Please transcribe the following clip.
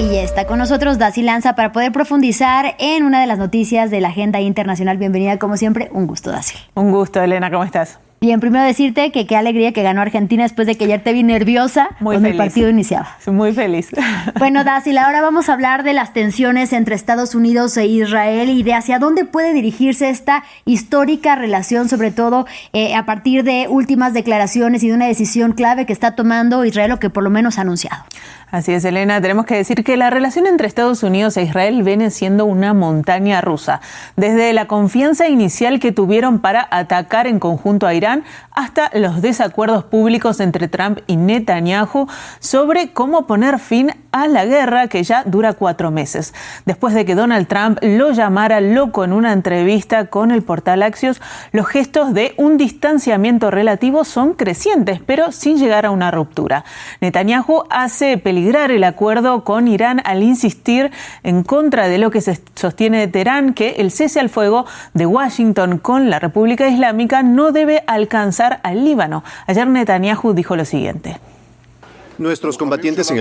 Y ya está con nosotros Daci Lanza para poder profundizar en una de las noticias de la agenda internacional. Bienvenida, como siempre. Un gusto, Daci. Un gusto, Elena. ¿Cómo estás? Bien, primero decirte que qué alegría que ganó Argentina después de que ayer te vi nerviosa cuando el partido iniciaba. Muy feliz. Bueno, Daci, ahora vamos a hablar de las tensiones entre Estados Unidos e Israel y de hacia dónde puede dirigirse esta histórica relación, sobre todo a partir de últimas declaraciones y de una decisión clave que está tomando Israel, o que por lo menos ha anunciado. Así es, Elena. Tenemos que decir que la relación entre Estados Unidos e Israel viene siendo una montaña rusa. Desde la confianza inicial que tuvieron para atacar en conjunto a Irán hasta los desacuerdos públicos entre Trump y Netanyahu sobre cómo poner fin a la guerra que ya dura 4 meses. Después de que Donald Trump lo llamara loco en una entrevista con el portal Axios, los gestos de un distanciamiento relativo son crecientes, pero sin llegar a una ruptura. Netanyahu hace peligrar el acuerdo con Irán al insistir en contra de lo que se sostiene de Teherán, que el cese al fuego de Washington con la República Islámica no debe alcanzar al Líbano. Ayer Netanyahu dijo lo siguiente: Nuestros combatientes en